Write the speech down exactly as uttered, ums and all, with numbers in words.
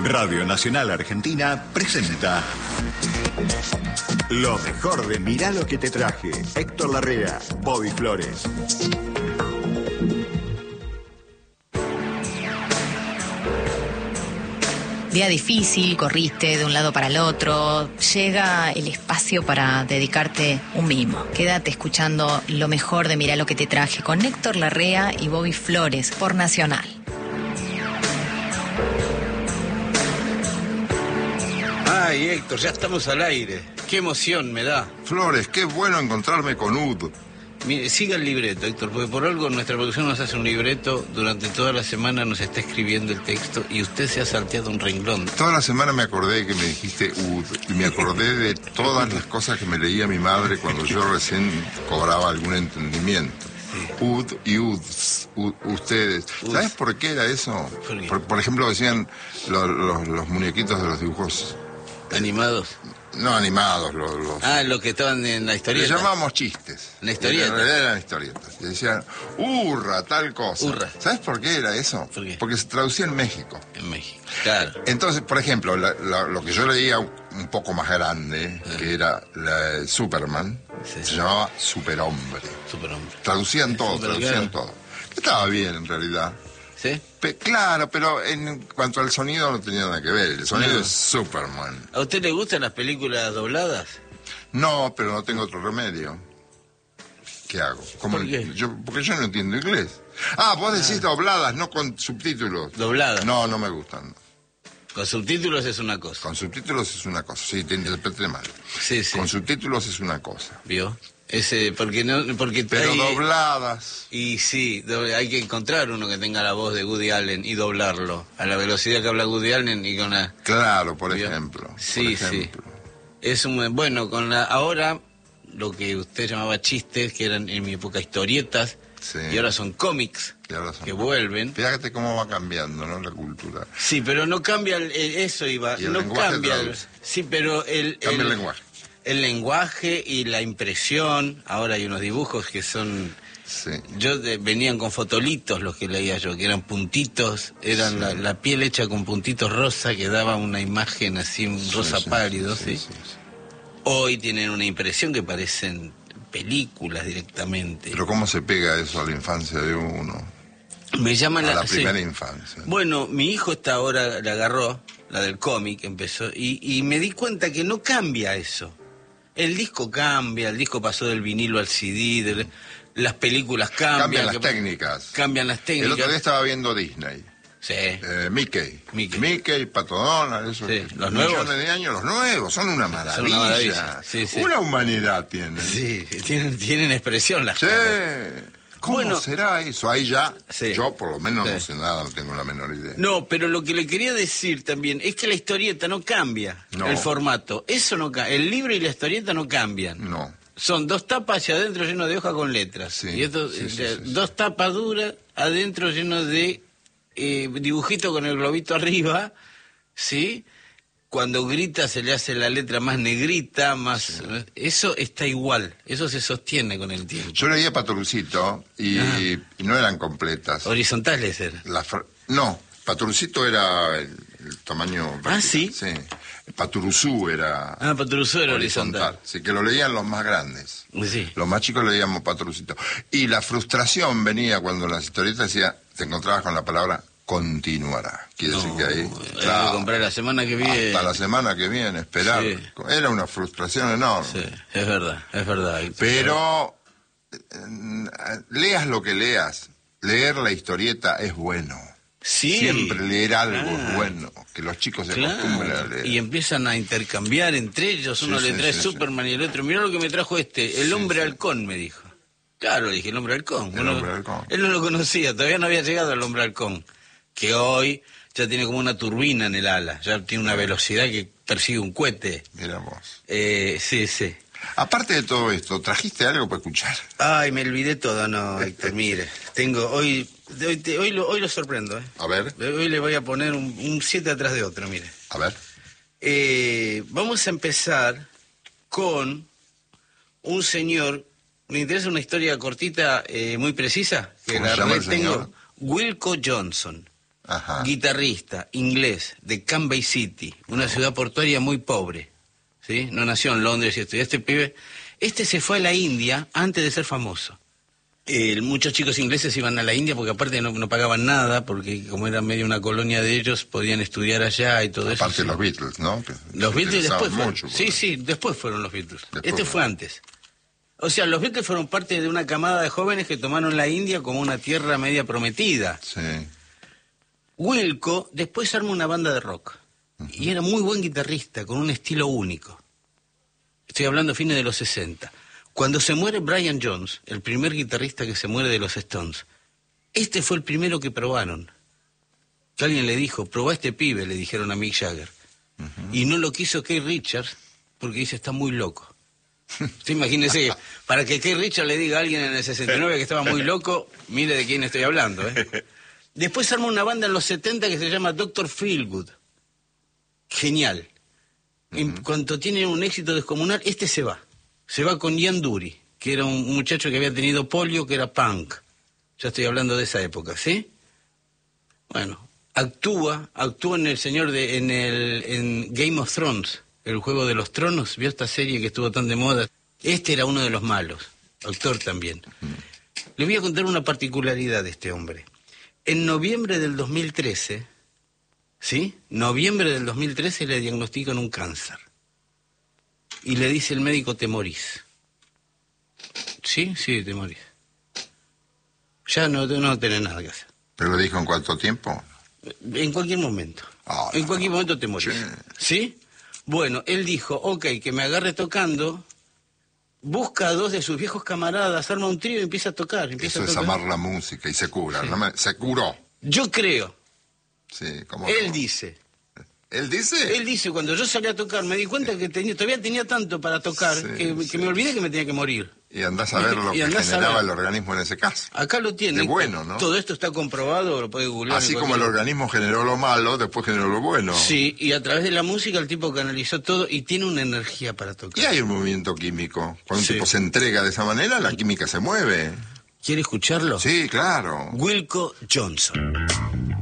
Radio Nacional Argentina presenta lo mejor de Mirá lo que te traje. Héctor Larrea, Bobby Flores. Día difícil, corriste de un lado para el otro, llega el espacio para dedicarte un mimo. Quédate escuchando lo mejor de Mirá lo que te traje con Héctor Larrea y Bobby Flores por Nacional. Ay, Héctor, ya estamos al aire. Qué emoción me da. Flores, qué bueno encontrarme con Ud. Mire, siga el libreto, Héctor, porque por algo nuestra producción nos hace un libreto, durante toda la semana nos está escribiendo el texto y usted se ha salteado un renglón. Toda la semana me acordé que me dijiste Ud y me acordé de todas las cosas que me leía mi madre cuando yo recién cobraba algún entendimiento. Sí. Ud y Uds, ud, ustedes. Uds. ¿Sabes por qué era eso? ¿Por, por, por ejemplo, decían los, los, los muñequitos de los dibujos. ¿Animados? No, animados. Los, los... Ah, los que estaban en la historieta. Les llamábamos chistes. ¿La historieta? En realidad eran historietas. Y decían, hurra, tal cosa. Hurra. ¿Sabes por qué era eso? ¿Por qué? Porque se traducía en México. En México, claro. Entonces, por ejemplo, la, la, lo que yo leía un poco más grande, ah. que era la, Superman, sí, se sí. llamaba Superhombre. Superhombre. Traducían todo, Super, traducían claro. todo. Estaba bien, en realidad. ¿Sí? Pe claro, pero en cuanto al sonido no tenía nada que ver. El sonido no. es Superman. ¿A usted le gustan las películas dobladas? No, pero no tengo otro remedio. ¿Qué hago? ¿Cómo ¿Por qué? Yo, porque yo no entiendo inglés. Ah, vos decís ah. dobladas, no con subtítulos. ¿Dobladas? No, no me gustan. Con subtítulos es una cosa. Con subtítulos es una cosa, sí, te interpreté mal. Sí, sí. Con subtítulos es una cosa. ¿Vio? Ese, porque no, porque pero hay, dobladas. Y sí, do, hay que encontrar uno que tenga la voz de Woody Allen y doblarlo a la velocidad que habla Woody Allen y con la. Claro, por ¿vio? ejemplo. Sí, por ejemplo. sí. Es un bueno con la ahora lo que usted llamaba chistes, que eran en mi época historietas, sí. y ahora son cómics ahora son que cómics. vuelven. Fíjate cómo va cambiando, ¿no? La cultura. Sí, pero no cambia el, el, eso iba, y el no cambia. El, sí, pero el cambia el, el lenguaje. El lenguaje y la impresión. Ahora hay unos dibujos que son... Sí. Yo de, venían con fotolitos los que leía yo, que eran puntitos, eran sí. la, la piel hecha con puntitos rosa que daba una imagen así, un rosa sí, sí, pálido, ¿sí? Sí, sí, sí. Hoy tienen una impresión que parecen películas directamente. Pero ¿cómo se pega eso a la infancia de uno? Me llama a la, la primera sí. infancia. Bueno, mi hijo esta ahora la agarró, la del cómic, empezó, y, y me di cuenta que no cambia eso. El disco cambia, el disco pasó del vinilo al C D, de, las películas cambian. Cambian las que, técnicas. Cambian las técnicas. El otro día estaba viendo Disney. Sí. Eh, Mickey. Mickey. Mickey, Pato Donald, esos sí. ¿Los nuevos? millones de años, los nuevos, son una maravilla. Son una maravilla. Sí, sí. Una humanidad tienen. Sí, tienen, tienen expresión las sí. cosas. ¿Cómo bueno, será eso? Ahí ya, sí. yo por lo menos sí. no sé nada, no tengo la menor idea. No, pero lo que le quería decir también es que la historieta no cambia, no. el formato. Eso no cambia. El libro y la historieta no cambian. No. Son dos tapas hacia adentro llenos de hojas con letras. Sí. Y esto, sí, sí, eh, sí, dos sí. tapas duras adentro llenos de eh, dibujito con el globito arriba, ¿sí? Cuando grita se le hace la letra más negrita, más... Sí. Eso está igual, eso se sostiene con el tiempo. Yo leía Patrulcito y, y no eran completas. ¿Horizontales eran? La fra... No, Patrulcito era el, el tamaño... Ah, ¿sí? Sí. Paturuzú era... Ah, Paturuzú era horizontal. horizontal. Sí, que lo leían los más grandes. Sí. Los más chicos leíamos Patrulcito. Y la frustración venía cuando las historietas decía, te encontrabas con la palabra... continuará. Quiere no, decir que ahí... Claro, que comprar la semana que viene. Hasta la semana que viene, esperar. Sí. Era una frustración enorme. Sí, es verdad, es verdad. Pero, eh, leas lo que leas, leer la historieta es bueno. Sí. Siempre leer algo ah, es bueno, que los chicos se claro. acostumbren a leer. Y empiezan a intercambiar entre ellos, uno sí, le trae sí, Superman sí. y el otro, mirá lo que me trajo este, el hombre sí, halcón, sí. me dijo. Claro, le dije, el hombre halcón. El bueno, hombre halcón. Él no lo conocía, todavía no había llegado el hombre halcón, que hoy ya tiene como una turbina en el ala, ya tiene una velocidad que persigue un cohete. Mira vos. Eh, sí, sí. Aparte de todo esto, ¿trajiste algo para escuchar? Ay, me olvidé todo, no, Héctor, mire. Tengo, hoy, hoy, te, hoy, lo, hoy lo sorprendo, ¿eh? A ver. Hoy le voy a poner un, un siete atrás de otro, mire. A ver. Eh, vamos a empezar con un señor, me interesa una historia cortita, eh, muy precisa, que ¿Cómo la se llama el tengo. señor? Wilko Johnson. Ajá. guitarrista inglés de Cambay City, una ciudad portuaria muy pobre, ¿sí? No nació en Londres y estudió. Este pibe, este se fue a la India antes de ser famoso. Eh, muchos chicos ingleses iban a la India porque aparte no, no pagaban nada, porque como era medio una colonia de ellos, podían estudiar allá y todo aparte eso. Aparte los Beatles, ¿no? Que los Beatles después fueron. Mucho, sí, sí, después fueron los Beatles. Después este fue antes. O sea, los Beatles fueron parte de una camada de jóvenes que tomaron la India como una tierra media prometida. Sí. Wilco después arma una banda de rock. Uh-huh. Y era muy buen guitarrista, con un estilo único. Estoy hablando a fines de los sesenta. Cuando se muere Brian Jones, el primer guitarrista que se muere de los Stones, este fue el primero que probaron. Que alguien le dijo, probá este pibe, le dijeron a Mick Jagger. Uh-huh. Y no lo quiso Keith Richards porque dice, está muy loco. Usted imagínese, para que Keith Richards le diga a alguien en el sesenta y nueve que estaba muy loco, mire de quién estoy hablando, ¿eh? Después arma una banda en los setenta que se llama doctor Feelgood. Genial. Uh-huh. En cuanto tiene un éxito descomunal, este se va. Se va con Ian Dury, que era un muchacho que había tenido polio, que era punk. Ya estoy hablando de esa época, ¿sí? Bueno, actúa, actúa en el señor de, en el en Game of Thrones, el juego de los tronos. ¿Vio esta serie que estuvo tan de moda? Este era uno de los malos, actor también. Le voy a contar una particularidad de este hombre. En noviembre del dos mil trece, ¿sí? Noviembre del dos mil trece le diagnostican un cáncer. Y le dice el médico, te morís. Sí, sí, te morís. Ya no, no tenés nada que hacer. ¿Pero lo dijo en cuánto tiempo? En cualquier momento. Oh, en no, cualquier no. momento te morís. Sí. ¿Sí? Bueno, él dijo, ok, que me agarre tocando, busca a dos de sus viejos camaradas, arma un trío y empieza a tocar. Empieza Eso a es tocar. amar la música y se cura. Sí. ¿No me... Se curó. Yo creo. Sí, ¿cómo Él no? dice. ¿Él dice? Él dice, cuando yo salí a tocar, me di cuenta que tenía, todavía tenía tanto para tocar, Sí, que, sí. que me olvidé que me tenía que morir. Y andás a ver lo Y que andás a generaba ver. el organismo en ese caso. Acá lo tiene. De bueno, ¿no? Todo esto está comprobado, lo puede googlear. Así en como el cualquier- organismo generó lo malo, después generó lo bueno. Sí, y a través de la música el tipo canalizó todo y tiene una energía para tocar. Y hay un movimiento químico. Cuando un Sí. tipo se entrega de esa manera, la química se mueve. ¿Quiere escucharlo? Sí, claro. Wilco Johnson.